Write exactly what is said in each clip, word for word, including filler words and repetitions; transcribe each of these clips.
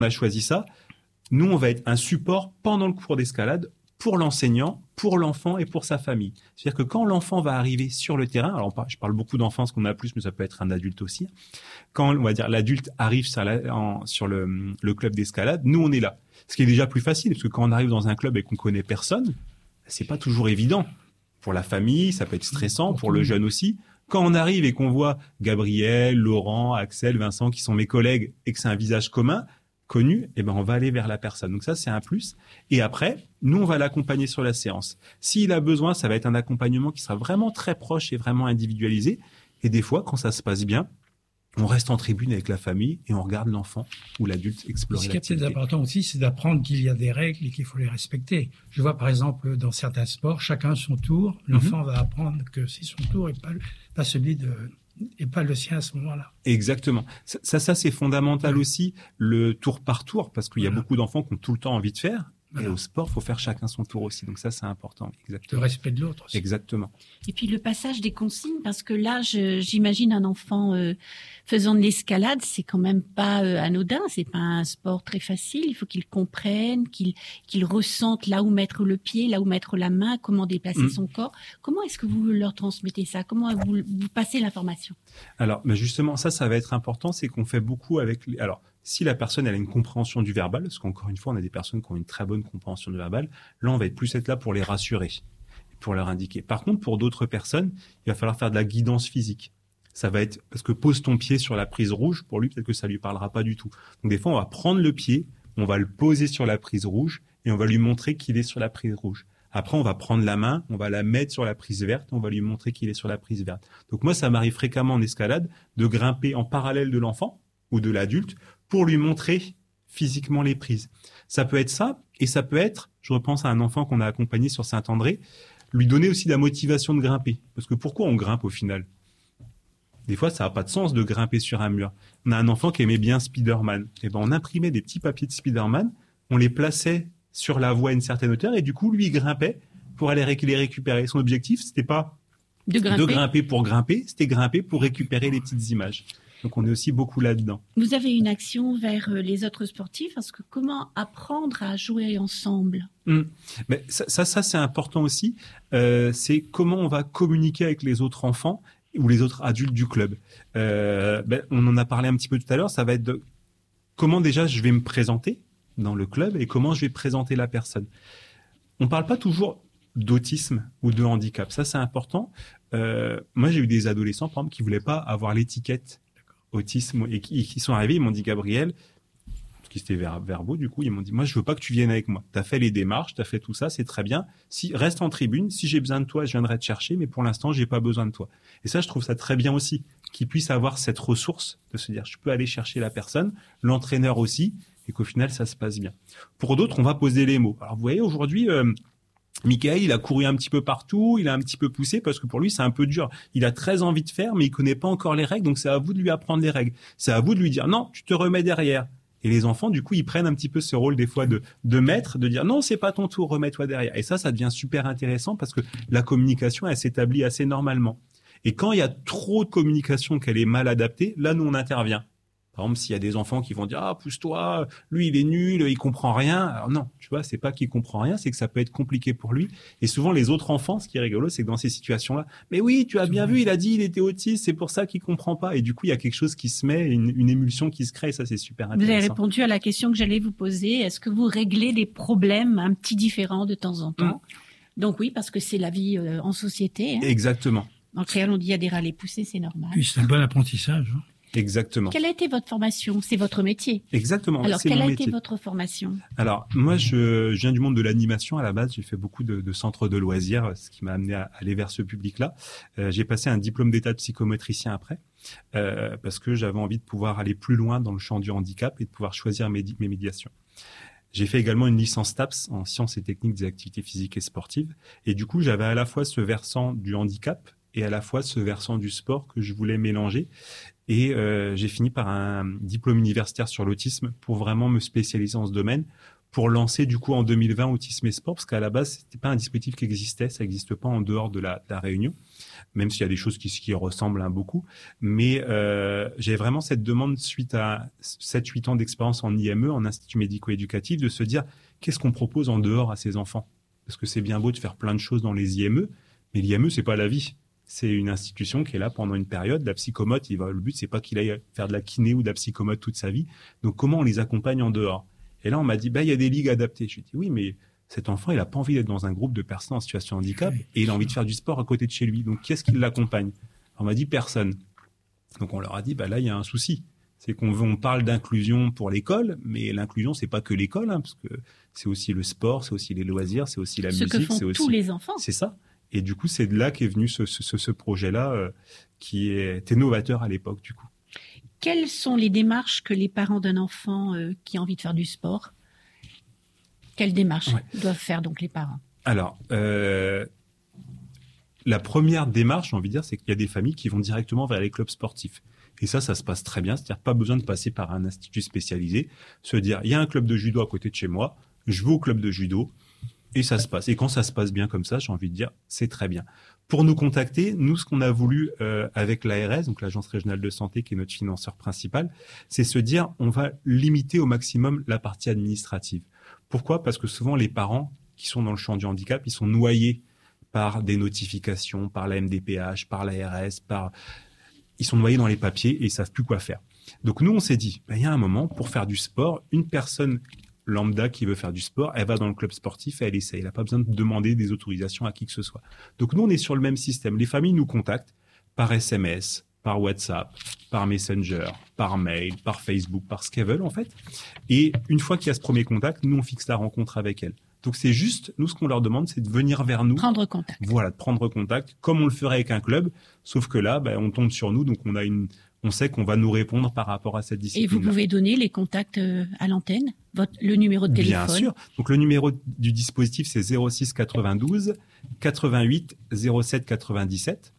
On a choisi ça. Nous, on va être un support pendant le cours d'escalade pour l'enseignant, pour l'enfant et pour sa famille. C'est-à-dire que quand l'enfant va arriver sur le terrain, alors je parle beaucoup d'enfants, ce qu'on a plus, mais ça peut être un adulte aussi. Quand, on va dire, l'adulte arrive sur, la, en, sur le, le club d'escalade, nous, on est là. Ce qui est déjà plus facile, parce que quand on arrive dans un club et qu'on connaît personne, c'est pas toujours évident. Pour la famille, ça peut être stressant, pour le jeune aussi. Quand on arrive et qu'on voit Gabriel, Laurent, Axel, Vincent, qui sont mes collègues, et que c'est un visage commun, connu, eh ben on va aller vers la personne. Donc ça, c'est un plus. Et après, nous, on va l'accompagner sur la séance. S'il a besoin, ça va être un accompagnement qui sera vraiment très proche et vraiment individualisé. Et des fois, quand ça se passe bien, on reste en tribune avec la famille et on regarde l'enfant ou l'adulte explorer l'activité. Ce qui est peut-être important aussi, c'est d'apprendre qu'il y a des règles et qu'il faut les respecter. Je vois par exemple dans certains sports, chacun son tour. L'enfant mm-hmm. va apprendre que c'est son tour et pas, pas celui de... et pas le sien à ce moment-là. Exactement. Ça, ça, ça c'est fondamental oui. aussi, le tour par tour, parce qu'il voilà. y a beaucoup d'enfants qui ont tout le temps envie de faire. Voilà. Et au sport, il faut faire chacun son tour aussi. Donc ça, c'est important. Exactement. Le respect de l'autre aussi. Exactement. Et puis le passage des consignes, parce que là, je, j'imagine un enfant euh, faisant de l'escalade, c'est quand même pas euh, anodin. C'est pas un sport très facile. Il faut qu'il comprenne, qu'il, qu'il ressente là où mettre le pied, là où mettre la main, comment déplacer mmh. son corps. Comment est-ce que vous leur transmettez ça ? Comment vous, vous passez l'information ? Alors, ben justement, ça, ça va être important. C'est qu'on fait beaucoup avec les... Alors, si la personne elle a une compréhension du verbal, parce qu'encore une fois, on a des personnes qui ont une très bonne compréhension du verbal, là, on va être plus être là pour les rassurer, pour leur indiquer. Par contre, pour d'autres personnes, il va falloir faire de la guidance physique. Ça va être, parce que pose ton pied sur la prise rouge, pour lui, peut-être que ça lui parlera pas du tout. Donc, des fois, on va prendre le pied, on va le poser sur la prise rouge et on va lui montrer qu'il est sur la prise rouge. Après, on va prendre la main, on va la mettre sur la prise verte, on va lui montrer qu'il est sur la prise verte. Donc, moi, ça m'arrive fréquemment en escalade de grimper en parallèle de l'enfant ou de l'adulte pour lui montrer physiquement les prises. Ça peut être ça, et ça peut être, je repense à un enfant qu'on a accompagné sur Saint-André, lui donner aussi la motivation de grimper. Parce que pourquoi on grimpe au final ? Des fois, ça n'a pas de sens de grimper sur un mur. On a un enfant qui aimait bien Spider-Man. Et ben, on imprimait des petits papiers de Spider-Man, on les plaçait sur la voie à une certaine hauteur, et du coup, lui, il grimpait pour aller ré- les récupérer. Son objectif, c'était pas de grimper. de grimper pour grimper, c'était grimper pour récupérer les petites images. Donc, on est aussi beaucoup là-dedans. Vous avez une action vers les autres sportifs, parce que comment apprendre à jouer ensemble ? Mmh. Mais ça, ça, ça, c'est important aussi. Euh, c'est comment on va communiquer avec les autres enfants ou les autres adultes du club. Euh, ben, on en a parlé un petit peu tout à l'heure. Ça va être de comment déjà je vais me présenter dans le club et comment je vais présenter la personne. On parle pas toujours d'autisme ou de handicap. Ça, c'est important. Euh, moi, j'ai eu des adolescents, par exemple, qui voulaient pas avoir l'étiquette autisme et qui, qui sont arrivés, ils m'ont dit Gabriel, parce qu'ils étaient ver, verbaux du coup, ils m'ont dit moi je veux pas que tu viennes avec moi. T'as fait les démarches, t'as fait tout ça, c'est très bien. Si reste en tribune, si j'ai besoin de toi, je viendrai te chercher, mais pour l'instant j'ai pas besoin de toi. Et ça, je trouve ça très bien aussi, qu'ils puissent avoir cette ressource de se dire je peux aller chercher la personne, l'entraîneur aussi, et qu'au final ça se passe bien. Pour d'autres, on va poser les mots. Alors vous voyez aujourd'hui. Euh, Michael, il a couru un petit peu partout, il a un petit peu poussé parce que pour lui, c'est un peu dur. Il a très envie de faire, mais il connaît pas encore les règles, donc c'est à vous de lui apprendre les règles. C'est à vous de lui dire, non, tu te remets derrière. Et les enfants, du coup, ils prennent un petit peu ce rôle des fois de, de maître, de dire, non, c'est pas ton tour, remets-toi derrière. Et ça, ça devient super intéressant parce que la communication, elle s'établit assez normalement. Et quand il y a trop de communication, qu'elle est mal adaptée, là, nous, on intervient. Par exemple, s'il y a des enfants qui vont dire « Ah, pousse-toi, lui, il est nul, il comprend rien. » Alors non, tu vois, c'est pas qu'il comprend rien, c'est que ça peut être compliqué pour lui. Et souvent, les autres enfants, ce qui est rigolo, c'est que dans ces situations-là, « Mais oui, tu as bien vu, il a dit il était autiste, c'est pour ça qu'il comprend pas. » Et du coup, il y a quelque chose qui se met, une, une émulsion qui se crée, et ça, c'est super intéressant. Vous avez répondu à la question que j'allais vous poser. Est-ce que vous réglez des problèmes un petit différents de temps en temps ? mmh. Donc oui, parce que c'est la vie euh, en société. Hein. Exactement. En créant, on dit à des râles poussés, c'est normal. Puis c'est un bon apprentissage. Hein. Exactement. Quelle a été votre formation ? C'est votre métier. Exactement. Alors, c'est quelle mon a métier. été votre formation ? Alors, moi, je, je viens du monde de l'animation à la base. J'ai fait beaucoup de, de centres de loisirs, ce qui m'a amené à aller vers ce public-là. Euh, j'ai passé un diplôme d'état de psychomotricien après, euh, parce que j'avais envie de pouvoir aller plus loin dans le champ du handicap et de pouvoir choisir mes, mes médiations. J'ai fait également une licence T A P S en sciences et techniques des activités physiques et sportives. Et du coup, j'avais à la fois ce versant du handicap et à la fois ce versant du sport que je voulais mélanger. Et euh, j'ai fini par un diplôme universitaire sur l'autisme pour vraiment me spécialiser en ce domaine, pour lancer du coup en deux mille vingt Autisme et Sport, parce qu'à la base, c'était pas un dispositif qui existait, ça n'existe pas en dehors de la, de la Réunion, même s'il y a des choses qui, qui ressemblent hein, beaucoup. Mais euh, j'ai vraiment cette demande, suite à sept huit ans d'expérience en I M E, en Institut médico-éducatif, de se dire qu'est-ce qu'on propose en dehors à ces enfants. Parce que c'est bien beau de faire plein de choses dans les I M E, mais l'I M E, c'est pas la vie. C'est une institution qui est là pendant une période. La psychomote, il va, le but, c'est pas qu'il aille faire de la kiné ou de la psychomote toute sa vie. Donc, comment on les accompagne en dehors? Et là, on m'a dit, bah, il y a des ligues adaptées. Je lui ai dit, oui, mais cet enfant, il a pas envie d'être dans un groupe de personnes en situation de handicap et il a envie de faire du sport à côté de chez lui. Donc, qui est-ce qui l'accompagne? On m'a dit, personne. Donc, on leur a dit, bah, là, il y a un souci. C'est qu'on veut, on parle d'inclusion pour l'école, mais l'inclusion, c'est pas que l'école, hein, parce que c'est aussi le sport, c'est aussi les loisirs, c'est aussi la Ce musique. que font c'est aussi... tous les enfants. C'est ça. Et du coup, c'est de là qu'est venu ce, ce, ce projet-là euh, qui était novateur à l'époque, du coup. Quelles sont les démarches que les parents d'un enfant euh, qui a envie de faire du sport, quelles démarches ouais. doivent faire donc les parents? Alors, euh, la première démarche, j'ai envie de dire, c'est qu'il y a des familles qui vont directement vers les clubs sportifs. Et ça, ça se passe très bien. C'est-à-dire pas besoin de passer par un institut spécialisé. Se dire, il y a un club de judo à côté de chez moi, je vais au club de judo. Et ça se passe. Et quand ça se passe bien comme ça, j'ai envie de dire, c'est très bien. Pour nous contacter, nous, ce qu'on a voulu euh, avec l'A R S, donc l'Agence régionale de santé, qui est notre financeur principal, c'est se dire, on va limiter au maximum la partie administrative. Pourquoi? Parce que souvent, les parents qui sont dans le champ du handicap, ils sont noyés par des notifications, par la M D P H, par l'A R S, par... ils sont noyés dans les papiers et ils savent plus quoi faire. Donc nous, on s'est dit, ben, il y a un moment, pour faire du sport, une personne lambda qui veut faire du sport, elle va dans le club sportif et elle essaye. Elle n'a pas besoin de demander des autorisations à qui que ce soit. Donc nous, on est sur le même système. Les familles nous contactent par S M S, par WhatsApp, par Messenger, par mail, par Facebook, par ce qu'elles veulent en fait. Et une fois qu'il y a ce premier contact, nous, on fixe la rencontre avec elles. Donc c'est juste, nous, ce qu'on leur demande, c'est de venir vers nous. Prendre contact. Voilà, de prendre contact, comme on le ferait avec un club, sauf que là, ben, on tombe sur nous, donc on a une... on sait qu'on va nous répondre par rapport à cette discipline. Et vous pouvez donner les contacts à l'antenne, votre, le numéro de téléphone? Bien sûr. Donc, le numéro du dispositif, c'est zéro six quatre-vingt-douze quatre-vingt-huit zéro sept quatre-vingt-dix-sept.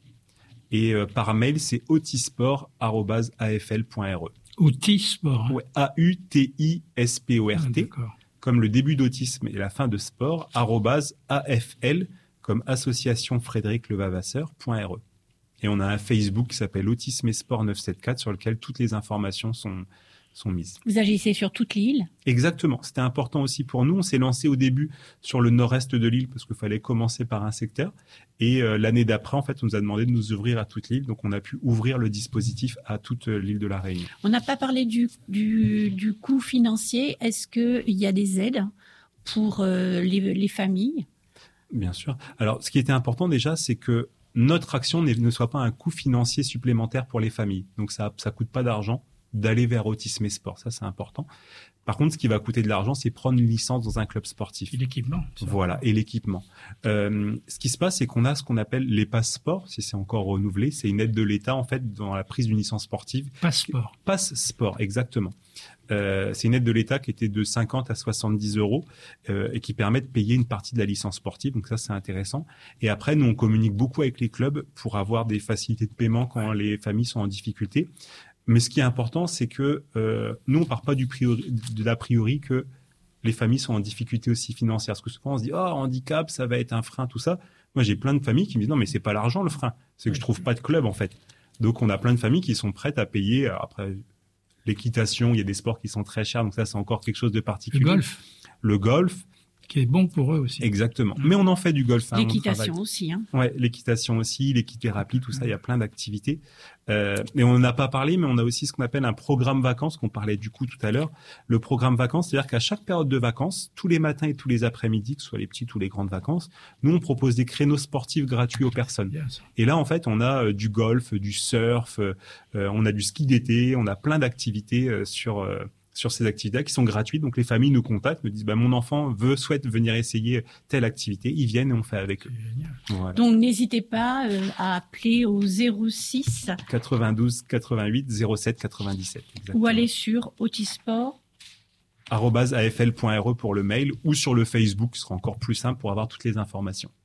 Et euh, par mail, c'est autisport arobase a f l point r e. Autisport. Ouais, A U T I S P O R T. Ah, comme le début d'autisme et la fin de sport, arobase A F L, comme association Frédéric Levavasseur, point R E. Et on a un Facebook qui s'appelle Autisme et Sport neuf cent soixante-quatorze sur lequel toutes les informations sont, sont mises. Vous agissez sur toute l'île? Exactement. C'était important aussi pour nous. On s'est lancé au début sur le nord-est de l'île parce qu'il fallait commencer par un secteur. Et euh, l'année d'après, en fait, on nous a demandé de nous ouvrir à toute l'île. Donc, on a pu ouvrir le dispositif à toute l'île de la Réunion. On n'a pas parlé du, du, du coût financier. Est-ce qu'il y a des aides pour euh, les, les familles? Bien sûr. Alors, ce qui était important déjà, c'est que notre action ne soit pas un coût financier supplémentaire pour les familles. Donc, ça ça coûte pas d'argent d'aller vers Autisme et Sport. Ça, c'est important. Par contre, ce qui va coûter de l'argent, c'est prendre une licence dans un club sportif. Et l'équipement. Voilà, et l'équipement. Euh, ce qui se passe, c'est qu'on a ce qu'on appelle les passeports, si c'est encore renouvelé. C'est une aide de l'État, en fait, dans la prise d'une licence sportive. Passeport. Passe-sport, exactement. Euh, c'est une aide de l'État qui était de cinquante à soixante-dix euros euh, et qui permet de payer une partie de la licence sportive. Donc ça, c'est intéressant. Et après, nous, on communique beaucoup avec les clubs pour avoir des facilités de paiement quand ouais. les familles sont en difficulté. Mais ce qui est important, c'est que euh, nous, on part pas du priori, de l'a priori que les familles sont en difficulté aussi financière. Parce que souvent, on se dit, oh, handicap, ça va être un frein, tout ça. Moi, j'ai plein de familles qui me disent, non, mais c'est pas l'argent le frein. C'est que je trouve pas de club, en fait. Donc, on a plein de familles qui sont prêtes à payer. Après, l'équitation, il y a des sports qui sont très chers. Donc ça, c'est encore quelque chose de particulier. Le golf. Le golf. Qui est bon pour eux aussi. Exactement. Mais on en fait du golf. Hein, l'équitation aussi. Hein. Ouais, l'équitation aussi, l'équithérapie, tout ça, il y a plein d'activités. Euh, et on n'en a pas parlé, mais on a aussi ce qu'on appelle un programme vacances, qu'on parlait du coup tout à l'heure. Le programme vacances, c'est-à-dire qu'à chaque période de vacances, tous les matins et tous les après-midi, que ce soit les petites ou les grandes vacances, nous, on propose des créneaux sportifs gratuits aux personnes. Yes. Et là, en fait, on a euh, du golf, du surf, euh, on a du ski d'été, on a plein d'activités euh, sur... Euh, sur ces activités qui sont gratuites. Donc, les familles nous contactent, nous disent, bah, mon enfant veut, souhaite venir essayer telle activité. Ils viennent et on fait avec eux. Voilà. Donc, n'hésitez pas euh, à appeler au zéro six quatre-vingt-douze quatre-vingt-huit zéro sept quatre-vingt-dix-sept. Ou aller sur autisport arobase a f l point r e pour le mail ou sur le Facebook, ce sera encore plus simple pour avoir toutes les informations.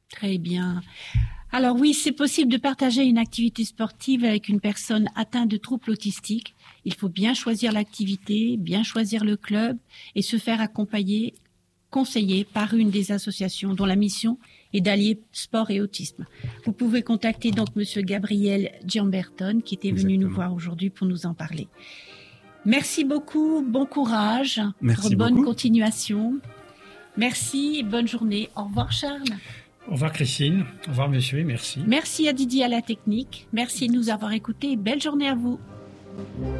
Très bien. Alors oui, c'est possible de partager une activité sportive avec une personne atteinte de troubles autistiques. Il faut bien choisir l'activité, bien choisir le club et se faire accompagner, conseiller par une des associations dont la mission est d'allier sport et autisme. Vous pouvez contacter donc Monsieur Gabriel Giamberton qui était venu Exactement. nous voir aujourd'hui pour nous en parler. Merci beaucoup, bon courage, Merci bonne beaucoup. continuation. Merci et bonne journée. Au revoir Charles. Au revoir Christine, au revoir monsieur et merci. Merci à Didier à la technique. Merci de nous avoir écoutés. Belle journée à vous.